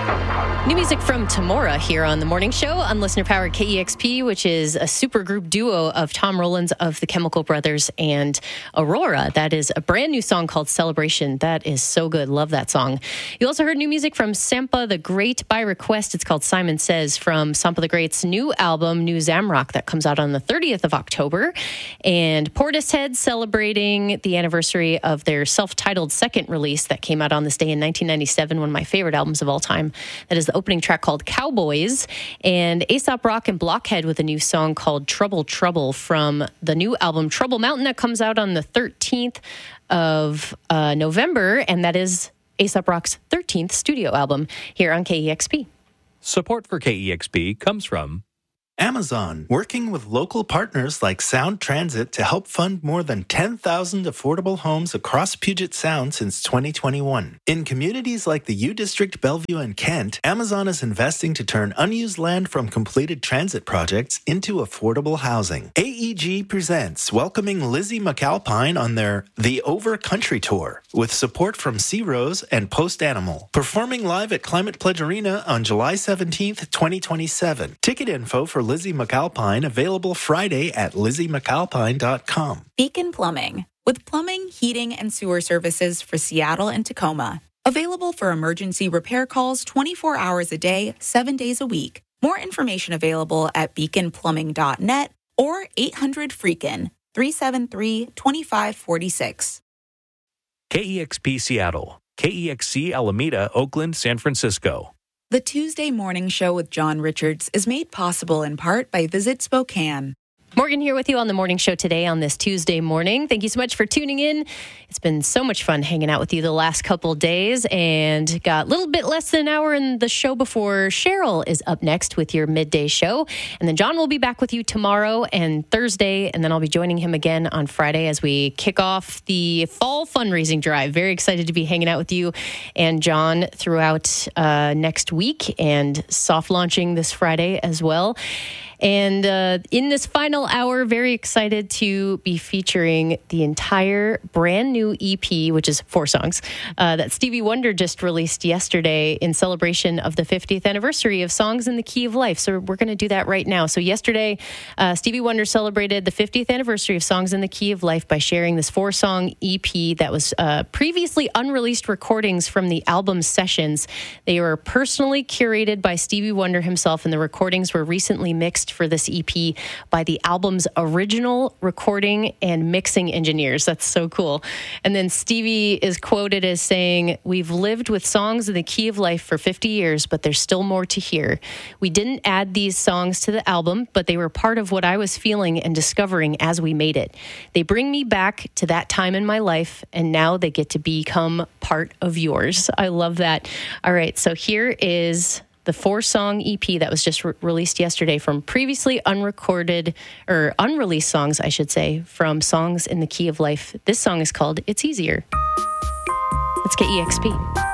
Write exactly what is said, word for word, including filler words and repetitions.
New music from Tamora here on The Morning Show on Listener Power K E X P, which is a supergroup duo of Tom Rowlands of the Chemical Brothers and Aurora. That is a brand new song called Celebration. That is so good. Love that song. You also heard new music from Sampa the Great by request. It's called Simon Says from Sampa the Great's new album, New Zamrock, that comes out on the thirtieth of October. And Portishead celebrating the anniversary of their self-titled second release that came out on this day in nineteen ninety-seven, one of my favorite albums of all time. That is the opening track called Cowboys, and Aesop Rock and Blockhead with a new song called Trouble Trouble from the new album Trouble Mountain that comes out on the thirteenth of uh, November, and that is Aesop Rock's thirteenth studio album here on K E X P. Support for K E X P comes from Amazon, working with local partners like Sound Transit to help fund more than ten thousand affordable homes across Puget Sound since twenty twenty-one. In communities like the U District, Bellevue, and Kent, Amazon is investing to turn unused land from completed transit projects into affordable housing. A E G presents welcoming Lizzie McAlpine on their The Over Country Tour, with support from Sea Rose and Post Animal, performing live at Climate Pledge Arena on July seventeenth, twenty twenty-seven. Ticket info for Lizzie McAlpine available Friday at lizzie mcalpine dot com. Beacon Plumbing, with plumbing, heating, and sewer services for Seattle and Tacoma. Available for emergency repair calls twenty-four hours a day, seven days a week. More information available at beacon plumbing dot net or eight hundred freakin, three seven three, two five four six. K E X P Seattle, K E X C Alameda, Oakland, San Francisco. The Tuesday Morning Show with John Richards is made possible in part by Visit Spokane. Morgan here with you on The Morning Show today on this Tuesday morning. Thank you so much for tuning in. It's been so much fun hanging out with you the last couple days, and got a little bit less than an hour in the show before Cheryl is up next with your midday show. And then John will be back with you tomorrow and Thursday, and then I'll be joining him again on Friday as we kick off the fall fundraising drive. Very excited to be hanging out with you and John throughout uh, next week, and soft launching this Friday as well. And uh, in this final hour, very excited to be featuring the entire brand new E P, which is four songs, uh, that Stevie Wonder just released yesterday in celebration of the fiftieth anniversary of Songs in the Key of Life. So we're going to do that right now. So yesterday, uh, Stevie Wonder celebrated the fiftieth anniversary of Songs in the Key of Life by sharing this four-song E P that was uh, previously unreleased recordings from the album sessions. They were personally curated by Stevie Wonder himself, and the recordings were recently mixed for this E P by the album's original recording and mixing engineers. That's so cool. And then Stevie is quoted as saying, "We've lived with Songs in the Key of Life for fifty years, but there's still more to hear. We didn't add these songs to the album, but they were part of what I was feeling and discovering as we made it. They bring me back to that time in my life, and now they get to become part of yours." I love that. All right, so here is the four-song E P that was just re- released yesterday from previously unrecorded, or unreleased songs, I should say, from Songs in the Key of Life. This song is called It's Easier. Let's get E X P.